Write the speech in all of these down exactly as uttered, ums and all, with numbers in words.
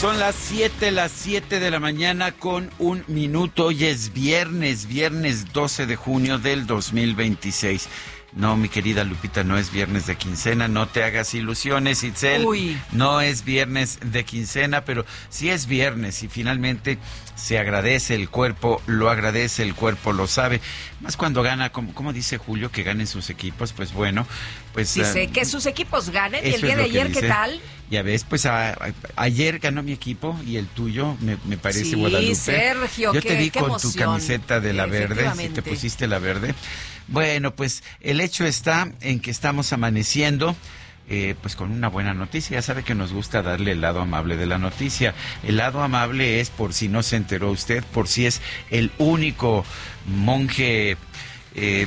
Son las siete, las siete de la mañana con un minuto. Hoy es viernes, viernes doce de junio del dos mil veintiséis. No, mi querida Lupita, no es viernes de quincena, no te hagas ilusiones, Itzel. Uy. No es viernes de quincena, pero sí es viernes y finalmente se agradece, el cuerpo lo agradece, el cuerpo lo sabe. Más cuando gana, como, como dice Julio, que ganen sus equipos, pues bueno, pues... Dice uh, que sus equipos ganen y el eso día es de lo que ayer, ¿qué dice. tal? Ya ves, pues a, a- ayer ganó mi equipo y el tuyo, me, me parece, Sí, Guadalupe. Sergio, Yo qué- te vi qué con emoción. tu camiseta de la verde, si te Efectivamente. pusiste la verde. Bueno, pues el hecho está en que estamos amaneciendo eh, pues con una buena noticia. Ya sabe que nos gusta darle el lado amable de la noticia. El lado amable es, por si no se enteró usted, por si es el único monje... Eh,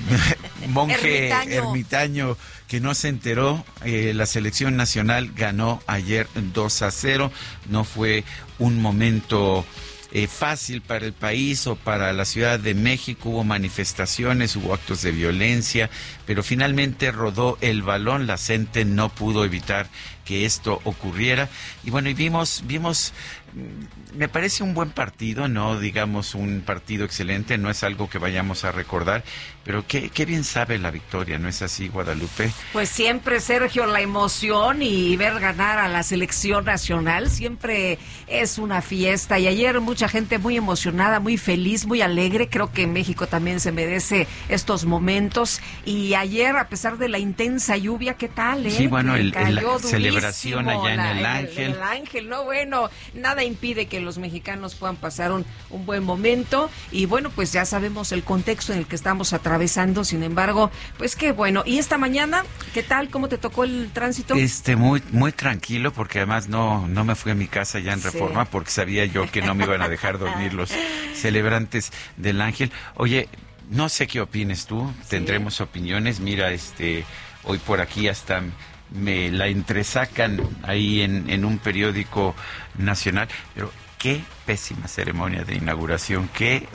monje Ermitaño. ermitaño que no se enteró, eh, la selección nacional ganó ayer dos a cero. No fue un momento eh, fácil para el país o para la Ciudad de México. Hubo manifestaciones, hubo actos de violencia, pero finalmente rodó el balón. La gente no pudo evitar que esto ocurriera. Y bueno, y vimos, vimos, mm, me parece un buen partido, no digamos un partido excelente, no es algo que vayamos a recordar, pero qué, qué bien sabe la victoria, ¿no es así, Guadalupe? Pues siempre, Sergio, la emoción y ver ganar a la selección nacional siempre es una fiesta. Y ayer mucha gente muy emocionada, muy feliz, muy alegre. Creo que México también se merece estos momentos. Y ayer, a pesar de la intensa lluvia, ¿qué tal, eh? Sí, bueno, Que el- el- cayó la celebración durísimo, allá en la- el Ángel. En el Ángel, no, bueno, nada impide que los mexicanos puedan pasar un, un buen momento. Y bueno, pues ya sabemos el contexto en el que estamos atravesando. Sin embargo, pues qué bueno. ¿Y esta mañana, qué tal? ¿Cómo te tocó el tránsito? Este, muy, muy tranquilo, porque además no, no me fui a mi casa ya en Sí. Reforma, porque sabía yo que no me iban a dejar dormir los celebrantes del Ángel. Oye, no sé qué opines tú, tendremos opiniones. Mira, este, hoy por aquí hasta me la entresacan ahí en, en un periódico nacional, pero qué pésima ceremonia de inauguración, qué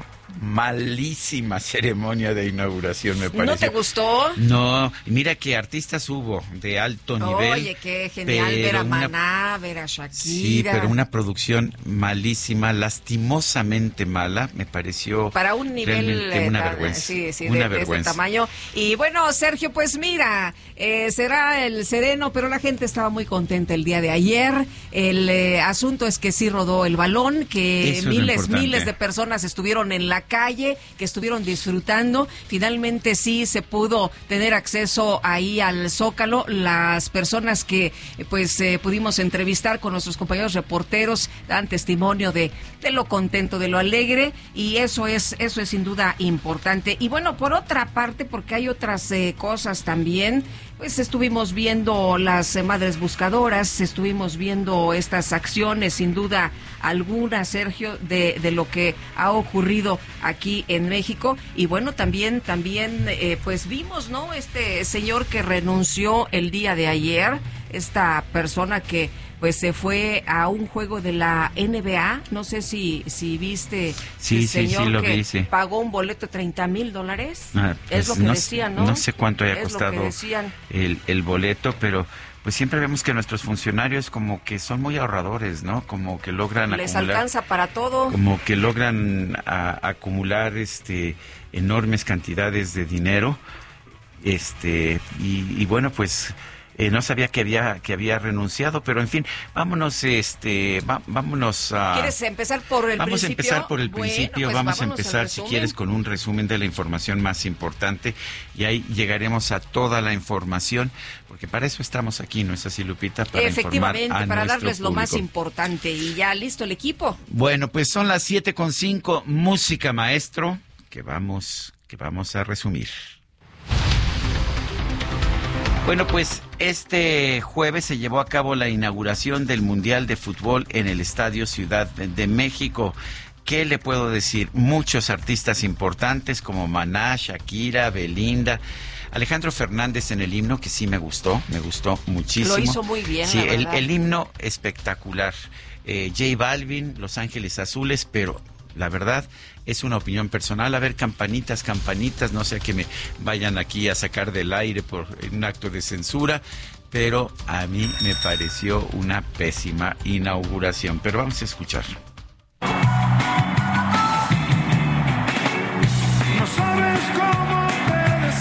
malísima ceremonia de inauguración, me pareció. ¿No te gustó? No, mira que artistas hubo de alto nivel. Oye, qué genial pero ver a una- Maná, ver a Shakira. Sí, pero una producción malísima, lastimosamente mala, me pareció Para un nivel realmente eh, una tan- vergüenza. sí, sí, una de, de este vergüenza. tamaño. Y bueno, Sergio, pues mira, eh, será el sereno, pero la gente estaba muy contenta el día de ayer. El eh, asunto es que sí rodó el balón, que Eso es lo miles, importante. miles de personas estuvieron en la calle, que estuvieron disfrutando. Finalmente sí se pudo tener acceso ahí al Zócalo. Las personas que eh, pues eh, pudimos entrevistar con nuestros compañeros reporteros dan testimonio de, de lo contento, de lo alegre, y eso es, eso es sin duda importante. Y bueno, por otra parte, porque hay otras eh, cosas también, pues estuvimos viendo las eh, madres buscadoras, estuvimos viendo estas acciones, sin duda alguna, Sergio, de, de lo que ha ocurrido aquí en México. Y bueno, también, también, eh, pues vimos, ¿no? Este señor que renunció el día de ayer, esta persona que pues se fue a un juego de la N B A, no sé si si viste Sí, el sí, sí, señor lo que vi, sí. pagó un boleto de treinta mil dólares, Ah, es pues lo que no, decían, ¿no? No sé cuánto haya Es lo que costado decían. el, el boleto, pero pues siempre vemos que nuestros funcionarios como que son muy ahorradores, ¿no? Como que logran Les acumular, alcanza para todo. como que logran a- acumular este enormes cantidades de dinero, este y, y bueno, pues eh, no sabía que había que había renunciado, pero en fin, vámonos, este, va- vámonos a. ¿Quieres empezar por el Vamos principio? a empezar por el Bueno, principio, pues vamos a vámonos al empezar si resumen. quieres con un resumen de la información más importante y ahí llegaremos a toda la información, porque para eso estamos aquí, ¿no es así, Lupita? Para Efectivamente, informar a para nuestro darles lo más público. importante. Y ya listo el equipo. Bueno, pues son las siete con cinco, música maestro, que vamos, que vamos a resumir. Bueno, pues este jueves se llevó a cabo la inauguración del Mundial de Fútbol en el Estadio Ciudad de, de México. ¿Qué le puedo decir? Muchos artistas importantes como Maná, Shakira, Belinda, Alejandro Fernández en el himno, que sí me gustó, me gustó muchísimo. Lo hizo muy bien, Sí, la el, verdad. el himno espectacular. Eh, J Balvin, Los Ángeles Azules, pero la verdad es una opinión personal. A ver, campanitas, campanitas, no sea que me vayan aquí a sacar del aire por un acto de censura, pero a mí me pareció una pésima inauguración. Pero vamos a escuchar. No sabes cómo puede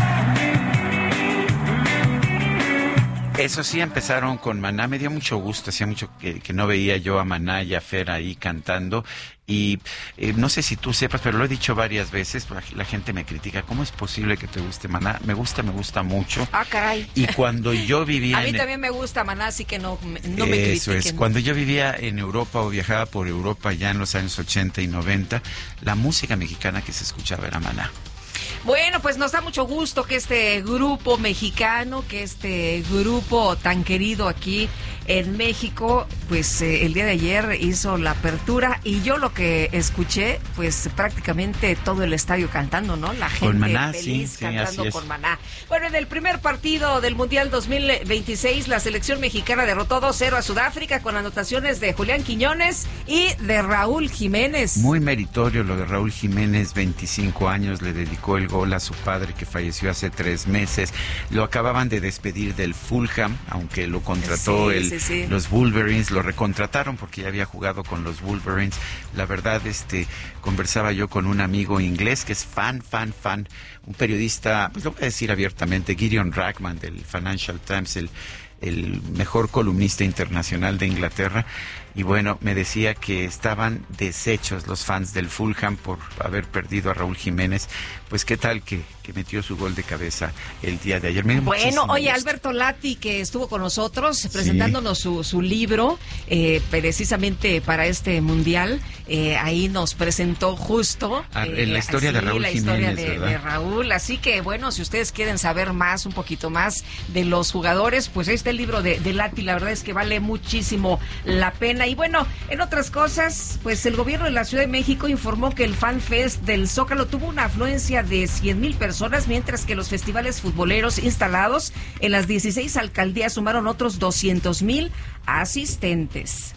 ser. Eso sí, empezaron con Maná. Me dio mucho gusto, hacía mucho que, que no veía yo a Maná y a Fer ahí cantando. Y eh, no sé si tú sepas, pero lo he dicho varias veces, la, la gente me critica, ¿cómo es posible que te guste Maná? Me gusta, me gusta mucho. Ah, caray. Y cuando yo vivía A mí en... también me gusta Maná, así que no, no me critiquen. Eso es, cuando yo vivía en Europa o viajaba por Europa ya en los años ochenta y noventa, la música mexicana que se escuchaba era Maná. Bueno, pues nos da mucho gusto que este grupo mexicano, que este grupo tan querido aquí en México, pues eh, el día de ayer hizo la apertura y yo lo que escuché, pues prácticamente todo el estadio cantando, ¿no? La gente con Maná, feliz sí, sí, cantando así es. con Maná. Bueno, en el primer partido del Mundial dos mil veintiséis, la selección mexicana derrotó dos cero a Sudáfrica con anotaciones de Julián Quiñones y de Raúl Jiménez. Muy meritorio lo de Raúl Jiménez, veinticinco años, le dedicó el gol a su padre que falleció hace tres meses. Lo acababan de despedir del Fulham, aunque lo contrató Sí, el, sí, sí. los Wolverines, lo recontrataron porque ya había jugado con los Wolverines. La verdad, este, conversaba yo con un amigo inglés que es fan, fan, fan, un periodista, pues lo voy a decir abiertamente, Gideon Rachman del Financial Times, el, el mejor columnista internacional de Inglaterra. Y bueno, me decía que estaban deshechos los fans del Fulham por haber perdido a Raúl Jiménez. Pues qué tal que, que metió su gol de cabeza el día de ayer. Me dio Bueno, muchísimo oye, gusto. Alberto Lati, que estuvo con nosotros presentándonos su, su libro, eh, precisamente para este mundial, eh, ahí nos presentó justo Ah, eh, en la historia de Raúl la historia Jiménez, de, ¿verdad? de Raúl. Así que, bueno, si ustedes quieren saber más, un poquito más de los jugadores, pues ahí está el libro de, de Lati. La verdad es que vale muchísimo la pena. Y bueno, en otras cosas, pues el gobierno de la Ciudad de México informó que el Fan Fest del Zócalo tuvo una afluencia de cien mil personas, mientras que los festivales futboleros instalados en las dieciséis alcaldías sumaron otros doscientos mil asistentes.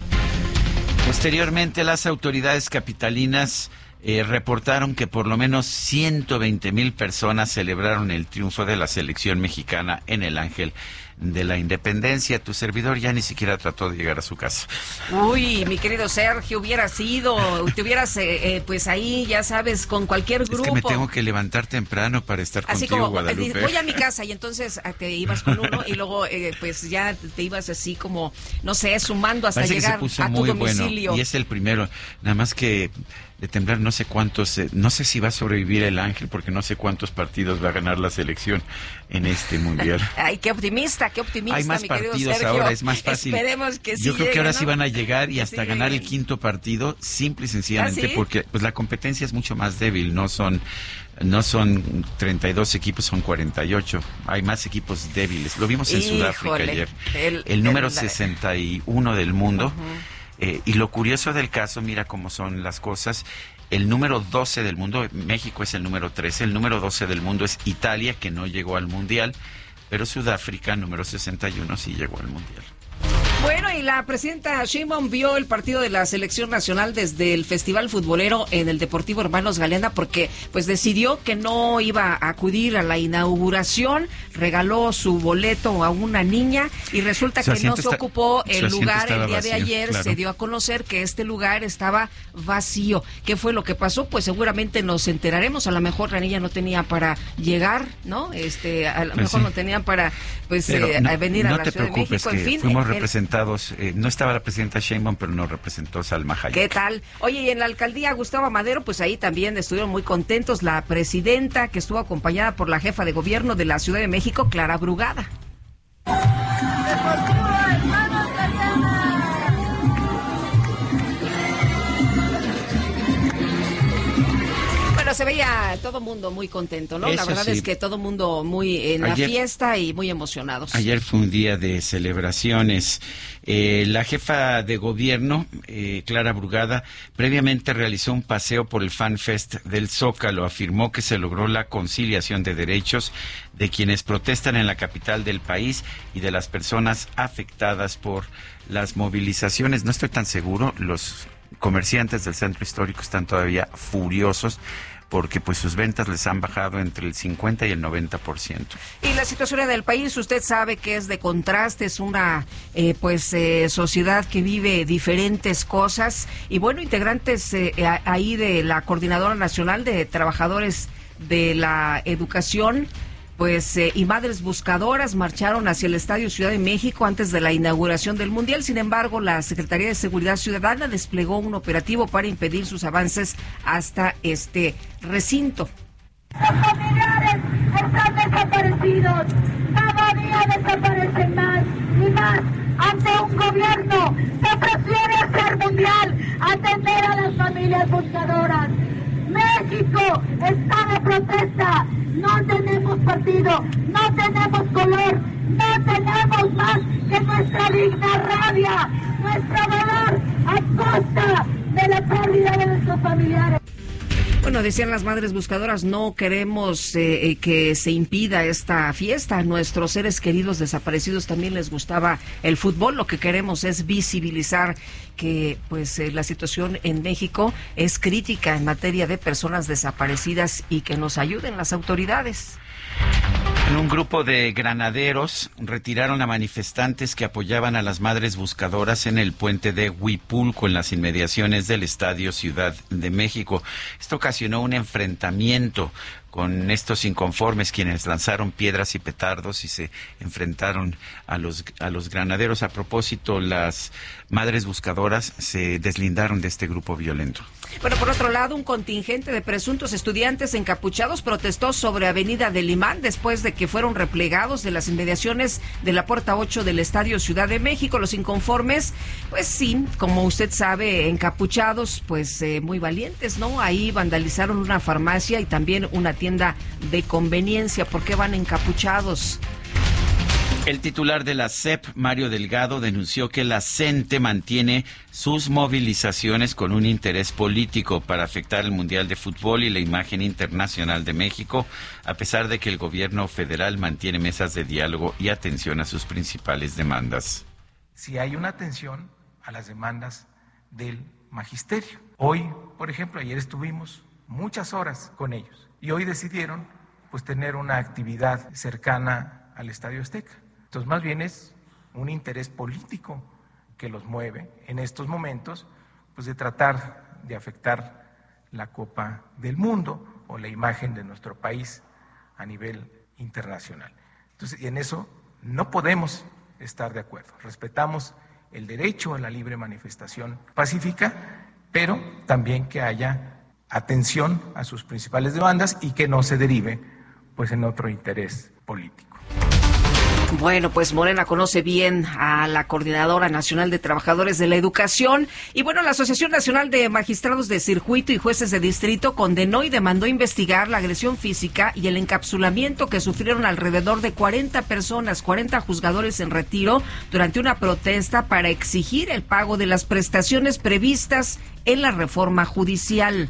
Posteriormente, las autoridades capitalinas eh, reportaron que por lo menos ciento veinte mil personas celebraron el triunfo de la selección mexicana en el Ángel de la Independencia. Tu servidor ya ni siquiera trató de llegar a su casa. Uy, mi querido Sergio, hubiera sido, te hubieras, eh, eh, pues ahí, ya sabes, con cualquier grupo. Es que me tengo que levantar temprano para estar Así contigo, como, Guadalupe. voy a mi casa y entonces ah, te ibas con uno y luego eh, pues ya te ibas así como, no sé, sumando hasta Parece que llegar se puso a tu muy domicilio. bueno y es el primero, nada más que de temblar no sé cuántos, eh, no sé si va a sobrevivir el Ángel porque no sé cuántos partidos va a ganar la selección en este mundial. Ay, qué optimista, qué optimista, Hay más mi querido partidos Sergio. ahora, es más fácil. Esperemos que sí Yo creo que llegue, ahora ¿no? sí van a llegar y Que hasta sí ganar el lleguen. quinto partido, simple y sencillamente ¿Ah, sí? porque pues la competencia es mucho más débil, no son no son treinta y dos equipos, son cuarenta y ocho. Hay más equipos débiles. Lo vimos en Híjole, Sudáfrica ayer. el- El, número el- sesenta y uno del mundo. Ujú. Eh, y lo curioso del caso, mira cómo son las cosas, el número doce del mundo, México es el número trece, el número doce del mundo es Italia, que no llegó al Mundial, pero Sudáfrica, número sesenta y uno, sí llegó al Mundial. Bueno, y la presidenta Sheinbaum vio el partido de la selección nacional desde el Festival Futbolero en el Deportivo Hermanos Galeana porque pues decidió que no iba a acudir a la inauguración, regaló su boleto a una niña y resulta Su que no asiento se está- ocupó su el asiento lugar el estaba día de vacío, ayer, claro. se dio a conocer que este lugar estaba vacío. ¿Qué fue lo que pasó? Pues seguramente nos enteraremos, a lo mejor la niña no tenía para llegar, ¿no? Este, a lo Pues mejor sí. no tenían para pues Pero eh, no, venir no a la te Ciudad de preocupes, México, que en fin. fuimos el- representados, eh, no estaba la presidenta Sheinbaum, pero nos representó Salma Hayek. ¿Qué tal? Oye, y en la alcaldía Gustavo Madero, pues ahí también estuvieron muy contentos la presidenta, que estuvo acompañada por la jefa de gobierno de la Ciudad de México, Clara Brugada. Bueno, se veía todo mundo muy contento, ¿no? La Eso verdad sí. es que todo mundo muy en Ayer- la fiesta y muy emocionados. Ayer fue un día de celebraciones. Eh, la jefa de gobierno, eh, Clara Brugada, previamente realizó un paseo por el Fan Fest del Zócalo. Afirmó que se logró la conciliación de derechos de quienes protestan en la capital del país y de las personas afectadas por las movilizaciones. No estoy tan seguro, los comerciantes del centro histórico están todavía furiosos porque pues sus ventas les han bajado entre el cincuenta y el noventa por ciento. Y la situación en el país, usted sabe que es de contraste, es una eh, pues eh, sociedad que vive diferentes cosas. Y bueno, integrantes eh, ahí de la Coordinadora Nacional de Trabajadores de la Educación, pues eh, y madres buscadoras marcharon hacia el Estadio Ciudad de México antes de la inauguración del Mundial. Sin embargo, la Secretaría de Seguridad Ciudadana desplegó un operativo para impedir sus avances hasta este recinto. Los familiares están desaparecidos, cada día desaparecen más y más ante un gobierno que prefiere hacer mundial, atender a las familias buscadoras. México está de protesta, no tenemos partido, no tenemos color, no tenemos más que nuestra digna rabia, nuestro dolor a costa de la pérdida de nuestros familiares. Bueno, decían las madres buscadoras, no queremos eh, que se impida esta fiesta. A nuestros seres queridos desaparecidos también les gustaba el fútbol. Lo que queremos es visibilizar que pues eh, la situación en México es crítica en materia de personas desaparecidas y que nos ayuden las autoridades. En un grupo de granaderos retiraron a manifestantes que apoyaban a las madres buscadoras en el puente de Huipulco, en las inmediaciones del Estadio Ciudad de México. Esto ocasionó un enfrentamiento con estos inconformes, quienes lanzaron piedras y petardos y se enfrentaron a los a los granaderos. A propósito, las madres buscadoras se deslindaron de este grupo violento. Bueno, por otro lado, un contingente de presuntos estudiantes encapuchados protestó sobre Avenida del Imán después de que fueron replegados de las inmediaciones de la Puerta ocho del Estadio Ciudad de México. Los inconformes, pues sí, como usted sabe, encapuchados, pues eh, muy valientes, ¿no? Ahí vandalizaron una farmacia y también una tienda de conveniencia. ¿Por qué van encapuchados? El titular de la S E P, Mario Delgado, denunció que la CENTE mantiene sus movilizaciones con un interés político para afectar el Mundial de Fútbol y la imagen internacional de México, a pesar de que el gobierno federal mantiene mesas de diálogo y atención a sus principales demandas. Si hay una atención a las demandas del magisterio. Hoy, por ejemplo, ayer estuvimos muchas horas con ellos y hoy decidieron pues tener una actividad cercana al Estadio Azteca. Entonces, más bien es un interés político que los mueve en estos momentos, pues de tratar de afectar la Copa del Mundo o la imagen de nuestro país a nivel internacional. Entonces, y en eso no podemos estar de acuerdo. Respetamos el derecho a la libre manifestación pacífica, pero también que haya atención a sus principales demandas y que no se derive pues en otro interés político. Bueno, pues Morena conoce bien a la Coordinadora Nacional de Trabajadores de la Educación y bueno, la Asociación Nacional de Magistrados de Circuito y Jueces de Distrito condenó y demandó investigar la agresión física y el encapsulamiento que sufrieron alrededor de cuarenta personas, cuarenta juzgadores en retiro durante una protesta para exigir el pago de las prestaciones previstas en la reforma judicial.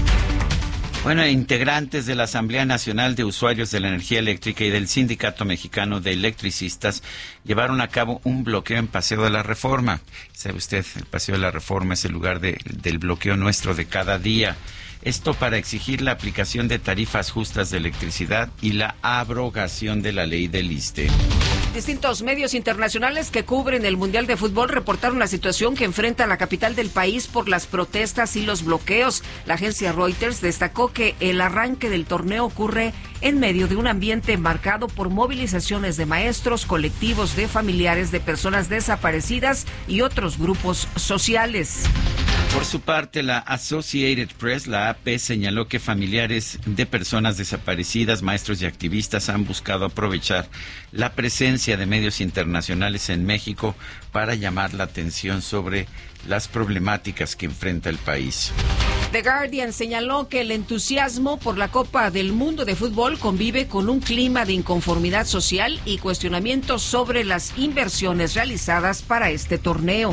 Bueno, integrantes de la Asamblea Nacional de Usuarios de la Energía Eléctrica y del Sindicato Mexicano de Electricistas llevaron a cabo un bloqueo en Paseo de la Reforma. Sabe usted, el Paseo de la Reforma es el lugar de, del bloqueo nuestro de cada día. Esto para exigir la aplicación de tarifas justas de electricidad y la abrogación de la ley del ISSSTE. Distintos medios internacionales que cubren el Mundial de Fútbol reportaron la situación que enfrenta la capital del país por las protestas y los bloqueos. La agencia Reuters destacó que el arranque del torneo ocurre en medio de un ambiente marcado por movilizaciones de maestros, colectivos de familiares de personas desaparecidas y otros grupos sociales. Por su parte, la Associated Press, la A P, señaló que familiares de personas desaparecidas, maestros y activistas han buscado aprovechar la presencia de medios internacionales en México para llamar la atención sobre las problemáticas que enfrenta el país. The Guardian señaló que el entusiasmo por la Copa del Mundo de Fútbol convive con un clima de inconformidad social y cuestionamientos sobre las inversiones realizadas para este torneo.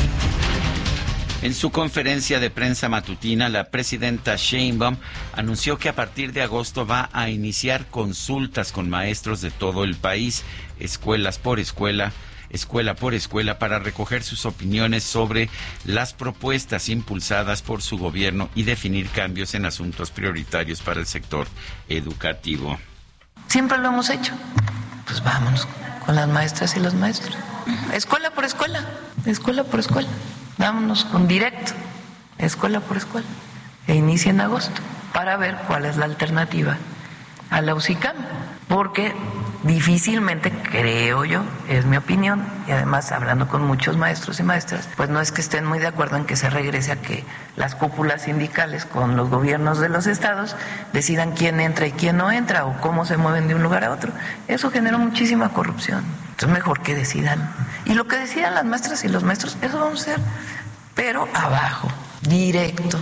En su conferencia de prensa matutina, la presidenta Sheinbaum anunció que a partir de agosto va a iniciar consultas con maestros de todo el país, escuelas por escuela, escuela por escuela para recoger sus opiniones sobre las propuestas impulsadas por su gobierno y definir cambios en asuntos prioritarios para el sector educativo. Siempre lo hemos hecho. Pues vámonos con las maestras y los maestros. Escuela por escuela, escuela por escuela. Vámonos con directo, escuela por escuela. E inicia en agosto para ver cuál es la alternativa a la U S I C A M. Porque difícilmente, creo yo, es mi opinión, y además hablando con muchos maestros y maestras, pues no es que estén muy de acuerdo en que se regrese a que las cúpulas sindicales con los gobiernos de los estados decidan quién entra y quién no entra o cómo se mueven de un lugar a otro. Eso generó muchísima corrupción. Entonces mejor que decidan. Y lo que decidan las maestras y los maestros, eso vamos a hacer, pero abajo, directo.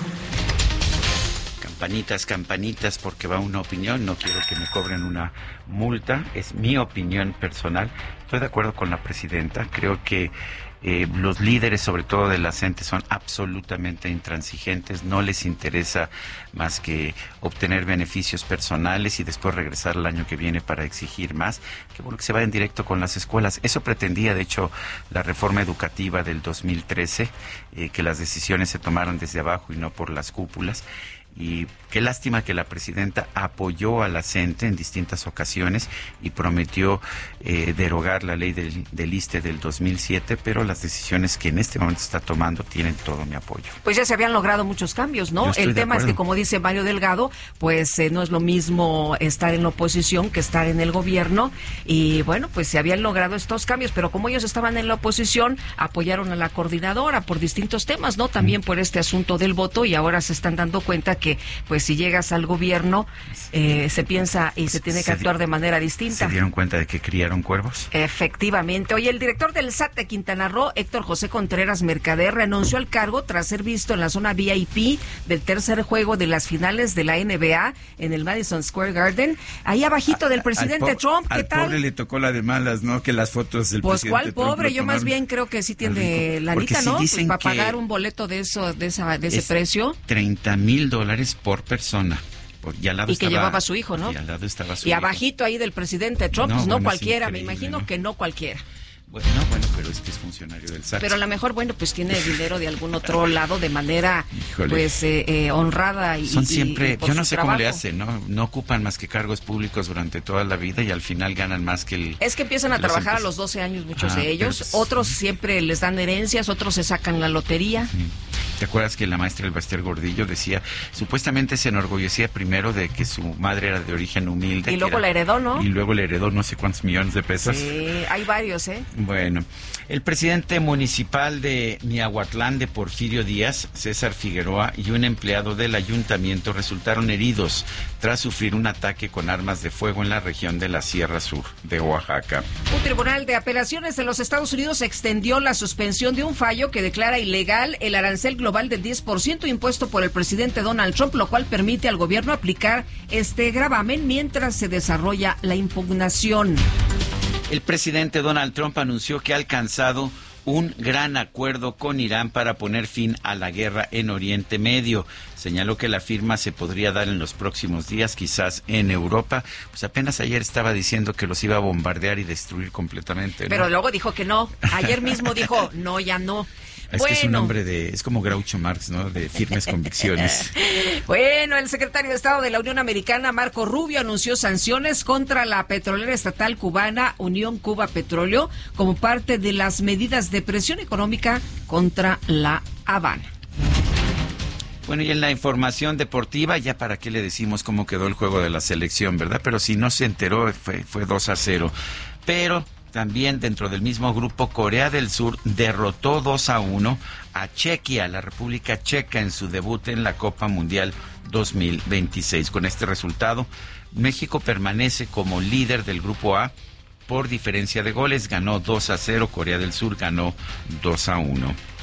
Campanitas, campanitas, porque va una opinión, no quiero que me cobren una multa, es mi opinión personal. Estoy de acuerdo con la presidenta, creo que eh, los líderes, sobre todo de la CENTE, son absolutamente intransigentes, no les interesa más que obtener beneficios personales y después regresar el año que viene para exigir más. Qué bueno que se vayan directo con las escuelas. Eso pretendía, de hecho, la reforma educativa del dos mil trece, eh, que las decisiones se tomaron desde abajo y no por las cúpulas. Y qué lástima que la presidenta apoyó a la CENTE en distintas ocasiones y prometió eh, derogar la ley del, del ISSSTE del dos mil siete, pero las decisiones que en este momento está tomando tienen todo mi apoyo. Pues ya se habían logrado muchos cambios, ¿no? El tema es que, como dice Mario Delgado, pues eh, no es lo mismo estar en la oposición que estar en el gobierno, y bueno, pues se habían logrado estos cambios, pero como ellos estaban en la oposición, apoyaron a la coordinadora por distintos temas, ¿no? También por este asunto del voto, y ahora se están dando cuenta que pues si llegas al gobierno eh, se piensa y se tiene que actuar de manera distinta. ¿Se dieron cuenta de que criaron cuervos? Efectivamente. Oye, el director del S A T de Quintana Roo, Héctor José Contreras Mercader, renunció al cargo tras ser visto en la zona V I P del tercer juego de las finales de la N B A en el Madison Square Garden, ahí abajito del presidente Trump. ¿Qué al tal? Al pobre le tocó la de malas, ¿no? Que las fotos del pues presidente Trump. Pues cuál pobre, yo más bien creo que sí tiene lanita, ¿no? Pues para pagar un boleto de eso, de esa, de ese precio. treinta mil dólares por persona. Y, al lado y que estaba, llevaba a su hijo, ¿no? Y al lado estaba su y hijo. abajito ahí del presidente Trump, no, pues no bueno, cualquiera, me imagino, ¿no? Que no cualquiera. Bueno, bueno, pero es que es funcionario del S A T. Pero a lo mejor, bueno, pues tiene dinero de algún otro lado de manera, Híjole. pues, eh, eh, honrada y Son siempre, y, y yo no sé trabajo. cómo le hacen, ¿no? No ocupan más que cargos públicos durante toda la vida y al final ganan más que el... Es que empiezan a trabajar a los doce años muchos ah, de ellos, pues, otros siempre les dan herencias, otros se sacan la lotería. Sí. ¿Te acuerdas que la maestra Elbaster Gordillo decía, supuestamente se enorgullecía primero de que su madre era de origen humilde? Y luego era, la heredó, ¿no? Y luego le heredó no sé cuántos millones de pesos. Sí, hay varios, ¿eh? Bueno, el presidente municipal de Miahuatlán, de Porfirio Díaz, César Figueroa, y un empleado del ayuntamiento resultaron heridos tras sufrir un ataque con armas de fuego en la región de la Sierra Sur de Oaxaca. Un tribunal de apelaciones de los Estados Unidos extendió la suspensión de un fallo que declara ilegal el arancel global del diez por ciento impuesto por el presidente Donald Trump, lo cual permite al gobierno aplicar este gravamen mientras se desarrolla la impugnación. El presidente Donald Trump anunció que ha alcanzado un gran acuerdo con Irán para poner fin a la guerra en Oriente Medio. Señaló que la firma se podría dar en los próximos días, quizás en Europa. Pues apenas ayer estaba diciendo que los iba a bombardear y destruir completamente, ¿no? Pero luego dijo que no. Ayer mismo dijo, no, ya no. Es bueno. que es un hombre de, es como Groucho Marx, ¿no? De firmes convicciones. Bueno, el secretario de Estado de la Unión Americana, Marco Rubio, anunció sanciones contra la petrolera estatal cubana Unión Cuba Petróleo como parte de las medidas de presión económica contra La Habana. Bueno, y en la información deportiva, ya para qué le decimos cómo quedó el juego de la selección, ¿verdad? Pero si no se enteró, fue, fue dos a cero. Pero también dentro del mismo grupo, Corea del Sur derrotó dos a uno a Chequia, la República Checa, en su debut en la Copa Mundial dos mil veintiséis. Con este resultado, México permanece como líder del grupo A por diferencia de goles. Ganó dos a cero, Corea del Sur ganó dos a uno.